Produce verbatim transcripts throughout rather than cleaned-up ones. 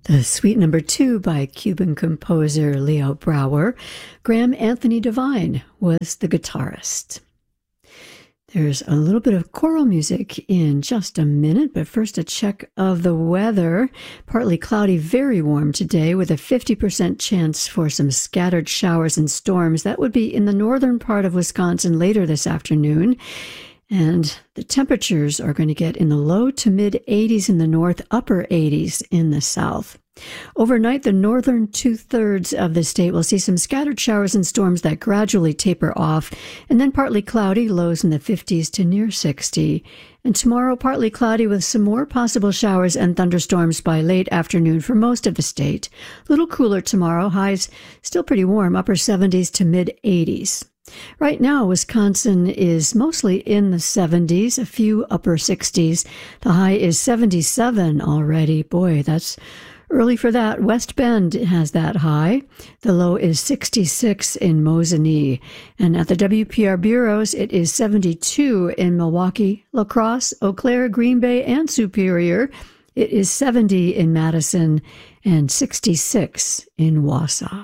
The Suite Number Two by Cuban composer Leo Brouwer. Graham Anthony Devine was the guitarist. There's a little bit of choral music in just a minute, but first a check of the weather. Partly cloudy, very warm today with a fifty percent chance for some scattered showers and storms. That would be in the northern part of Wisconsin later this afternoon. And the temperatures are going to get in the low to mid eighties in the north, upper eighties in the south. Overnight, the northern two-thirds of the state will see some scattered showers and storms that gradually taper off, and then partly cloudy, lows in the fifties to near sixty. And tomorrow, partly cloudy with some more possible showers and thunderstorms by late afternoon for most of the state. A little cooler tomorrow, highs still pretty warm, upper seventies to mid eighties. Right now, Wisconsin is mostly in the seventies, a few upper sixties. The high is seventy-seven already. Boy, that's early for that. West Bend has that high. The low is sixty-six in Mosinee. And at the W P R bureaus, it is seventy-two in Milwaukee, La Crosse, Eau Claire, Green Bay, and Superior. It is seventy in Madison and sixty-six in Wausau.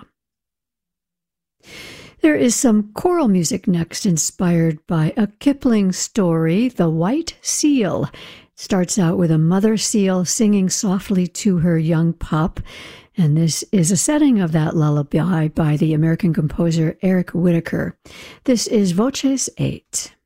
There is some choral music next inspired by a Kipling story, The White Seal. It starts out with a mother seal singing softly to her young pup, and this is a setting of that lullaby by the American composer Eric Whitacre. This is Voces eight.